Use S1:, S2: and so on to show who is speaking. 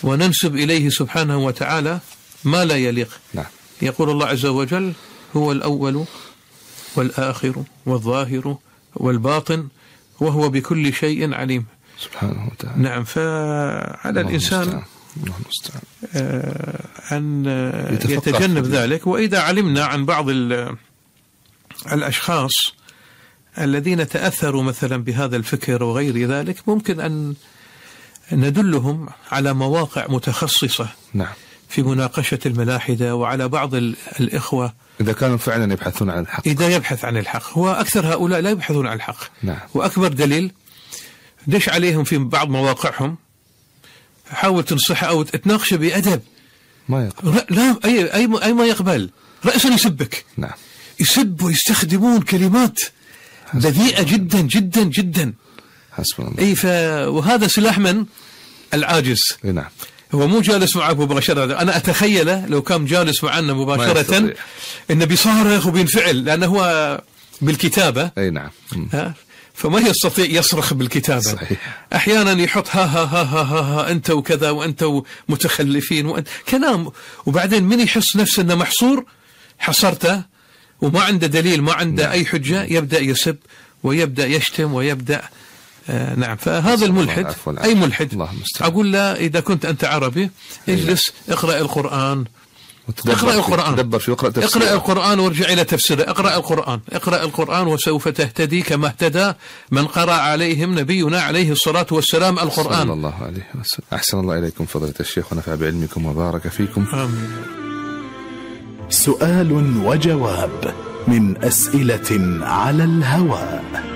S1: وننسب إليه سبحانه وتعالى ما لا يليق.
S2: نعم.
S1: يقول الله عز وجل: هو الأول والآخر والظاهر والباطن وهو بكل شيء عليم
S2: سبحانه وتعالى.
S1: نعم. فعلى الإنسان أن يتجنب ذلك. وإذا علمنا عن بعض الأشخاص الذين تأثروا مثلا بهذا الفكر وغير ذلك، ممكن أن ندلهم على مواقع متخصصة
S2: نعم
S1: في مناقشة الملاحدة، وعلى بعض الإخوة
S2: إذا كانوا فعلا يبحثون عن الحق.
S1: إذا يبحث عن الحق، هو أكثر هؤلاء لا يبحثون عن الحق.
S2: نعم.
S1: وأكبر دليل دش عليهم في بعض مواقعهم، حاول تنصحه أو تناقشه بأدب،
S2: ما يقبل.
S1: لا أي ما يقبل، رأسا يسبك.
S2: نعم.
S1: يسب ويستخدمون كلمات بذيئة جدا جدا جدا.
S2: حسبنا الله.
S1: وهذا سلاح من العاجز.
S2: نعم.
S1: هو مو جالس معك مباشرة، أنا أتخيله لو كان جالس معنا مباشرة إنه بيصارخ وبينفعل، لأنه هو بالكتابة.
S2: أي نعم.
S1: فما يستطيع يصرخ بالكتابة.
S2: صحيح.
S1: أحيانا يحط ها أنت وكذا وأنت متخلفين وأنت كلام، وبعدين من يحس نفسه أنه محصور، حصرته وما عنده دليل، ما عنده
S2: نعم.
S1: أي حجة، يبدأ يسب ويبدأ يشتم ويبدأ نعم. فهذا الملحد، أي ملحد، أقول له إذا كنت أنت عربي اجلس اقرأ القرآن، اقرأ القرآن،
S2: تدبر فيه،
S1: اقرأ القرآن وارجع إلى تفسيره. اقرأ القرآن وسوف تهتدي كما اهتدى من قرأ عليهم نبينا عليه الصلاة والسلام القرآن
S2: صلى الله عليه وسلم. أحسن الله إليكم فضيلة الشيخ ونفع بعلمكم وبارك فيكم.
S1: آمين.
S3: سؤال وجواب من أسئلة على الهواء.